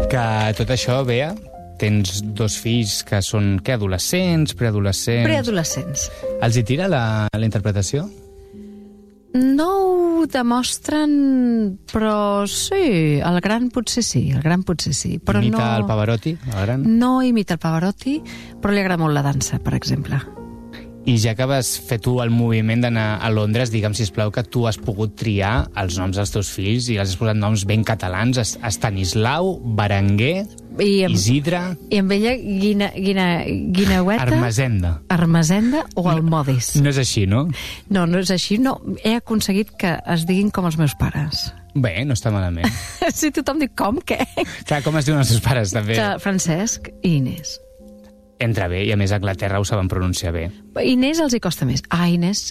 Que tot això, Bea, tens 2 fills que són, què, adolescents, preadolescents... Preadolescents. Els hi tira la interpretació? No ho demostren, però sí, el gran potser sí, Però Imita el Pavarotti, el gran? No imita el Pavarotti, però li agrada molt la dansa, per exemple. I ja que vas fer tu el moviment d'anar a Londres, digue'm, sisplau, que tu has pogut triar els noms dels teus fills i els has posat noms ben catalans, Estanislau, Berenguer, Isidre... I amb ella Guineueta... Armesenda o Almodis. No és així, no? No, no és així, no. He aconseguit que es diguin com els meus pares. Bé, no està malament. Sí, tothom diu com, què? Clar, com es diuen els teus pares, també? Francesc i Inés. Entra bé, i a més a Anglaterra ho saben pronunciar bé. Inés els hi costa més. Inés.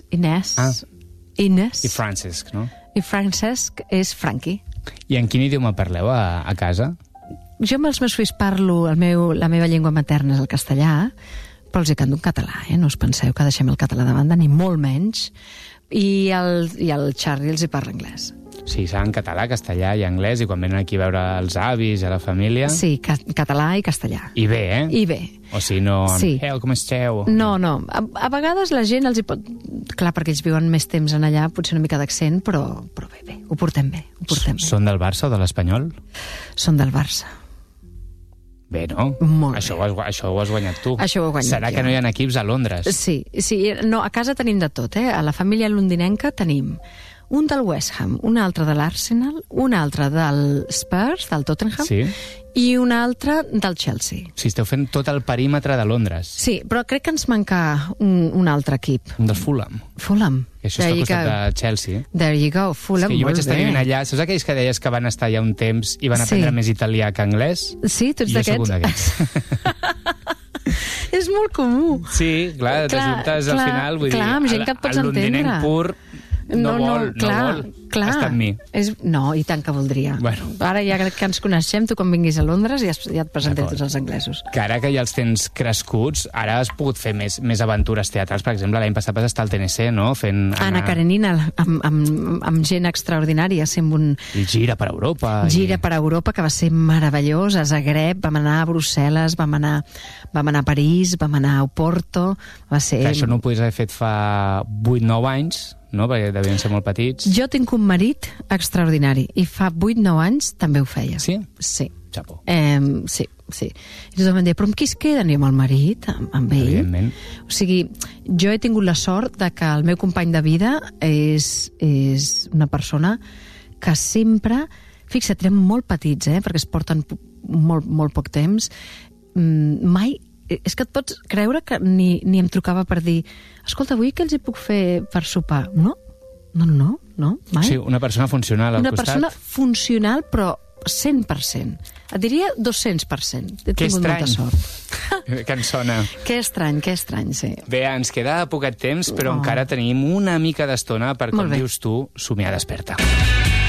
Inés. I Francesc, no? I Francesc és Frankie. I en quin idioma parleu a casa? Jo amb els meus fills parlo, la meva llengua materna és el castellà, però els hi canto en català, no us penseu que deixem el català de banda, ni molt menys, i el Charlie els hi parla anglès. Sí, saben català, castellà i anglès, i quan venen aquí a veure els avis, a la família... Sí, català i castellà. I bé, eh? I bé. O sigui, no... Sí. Com esteu? No. A vegades la gent els hi pot... Clar, perquè ells viuen més temps en allà, potser una mica d'accent, però bé, ho portem bé. Són del Barça o de l'Espanyol? Són del Barça. Bé, no? Molt això ho has guanyat tu. Això ho he guanyat Serà que no hi ha equips a Londres. Sí. No, a casa tenim de tot, A la família londinenca tenim un del West Ham, un altre de l'Arsenal, un altre del Spurs, del Tottenham, sí. I un altre del Chelsea. Sí, esteu fent tot el perímetre de Londres. Sí, però crec que ens manca un altre equip. Un del Fulham. Fulham. I això està al costat de Chelsea. There you go, Fulham, jo molt vaig estar bé. vivint allà. Saps aquells que deies que van estar allà un temps i van aprendre més italià que anglès? Sí, tu ets d'aquests? Jo soc un d'aquests. És molt comú. Sí, clar, t'ajuntes al final. Vull clar, amb gent que et pots entendre. El londinenc pur no vol estar amb mi. No, i tant que voldria. Bueno. Ara ja que ens coneixem, tu quan vinguis a Londres ja et presentaré tots els anglesos. Que ara que ja els tens crescuts, ara has pogut fer més aventures teatrals. Per exemple, l'any passat vas estar al TNC, no? Fent Anna Karenina, amb gent extraordinària, sent un... I gira per Europa. Per Europa, que va ser meravellós. A Zagreb, vam anar a Brussel·les, vam anar a París, vam anar a Oporto. Va ser... Que això no ho podies haver fet fa 8-9 anys, no? Perquè devien ser molt petits. Jo tinc un marit extraordinari i fa 8-9 anys també ho feia. Sí? Sí. Xapo. Sí. I tothom em deia, però amb qui es queden? I amb el marit, amb ell. Evidentment. O sigui, jo he tingut la sort de que el meu company de vida és una persona que sempre... Fixa't, érem molt petits, perquè es porten molt poc temps. Mai... És que et pots creure que ni em trucava per dir escolta, avui què els hi puc fer per sopar? No, mai. Sí, una persona funcional al costat. Una persona funcional, però 100%. Et diria 200%. He tingut molta sort. Que em sona. Que estrany, sí. Bé, ens queda poquet temps, però encara tenim una mica d'estona per, com dius tu, somiar desperta.